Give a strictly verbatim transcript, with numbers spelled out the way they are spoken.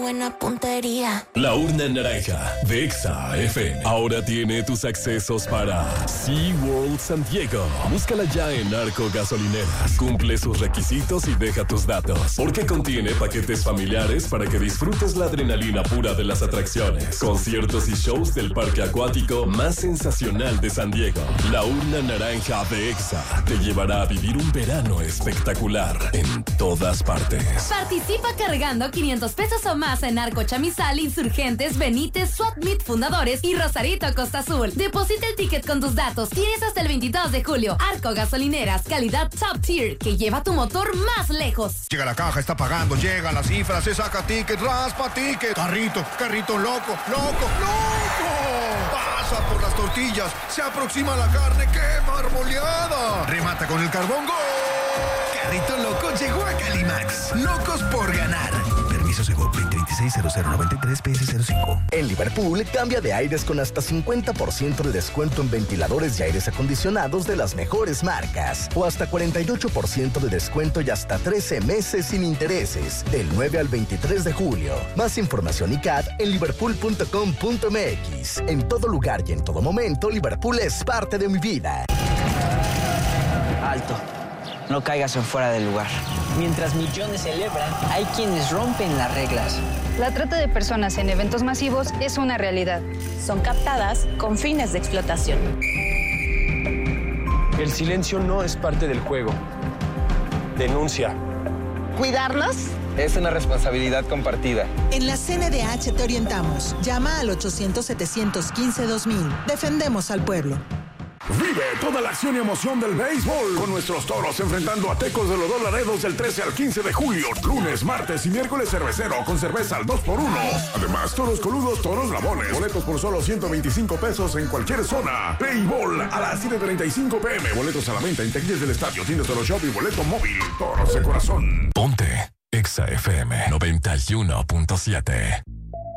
buena puntería. La urna naranja de Exa F M ahora tiene tus accesos para SeaWorld San Diego. Búscala ya en Arco Gasolineras. Cumple sus requisitos y deja tus datos, porque contiene paquetes familiares para que disfrutes la adrenalina pura de las atracciones, conciertos y shows del parque acuático más sensacional de San Diego. La urna naranja de Exa te llevará a vivir un verano espectacular en todas partes. Participa cargando quinientos pesos o más en Arco Chamizal, Insurgentes, Benítez, Swapmeet Fundadores y Rosarito Costa Azul. Deposita el ticket con tus datos. Tienes hasta el veintidós de julio. Arco Gasolineras, calidad top tier, que lleva tu motor más lejos. Llega la caja, está pagando, llega la cifra, se saca ticket, raspa ticket. Carrito, carrito loco, loco, loco. Pasa por las tortillas, se aproxima la carne, ¡qué marmoleada! Remata con el carbón, ¡gol! Carrito Loco llegó a Calimax. Locos por ganar. Permiso Segovia veintiséis cero cero noventa y tres P S cero cinco. En Liverpool, cambia de aires con hasta cincuenta por ciento de descuento en ventiladores y aires acondicionados de las mejores marcas. O hasta cuarenta y ocho por ciento de descuento y hasta trece meses sin intereses. Del nueve al veintitrés de julio. Más información y C A D en liverpool punto com punto m x. En todo lugar y en todo momento, Liverpool es parte de mi vida. Alto. No caigas en fuera del lugar. Mientras millones celebran, hay quienes rompen las reglas. La trata de personas en eventos masivos es una realidad. Son captadas con fines de explotación. El silencio no es parte del juego. Denuncia. ¿Cuidarnos? Es una responsabilidad compartida. En la C N D H te orientamos. Llama al ochocientos, setecientos quince, dos mil. Defendemos al pueblo. Vive toda la acción y emoción del béisbol con nuestros Toros enfrentando a Tecos de los Dos Laredos del trece al quince de julio. Lunes, martes y miércoles cervecero con cerveza al dos por uno. Además, toros coludos, toros rabones. Boletos por solo ciento veinticinco pesos en cualquier zona. Béisbol a las siete treinta y cinco p m. Boletos a la venta en taquillas del estadio, tiendas Toro Shop y boleto móvil. Toros de corazón. Ponte Exa F M noventa y uno punto siete.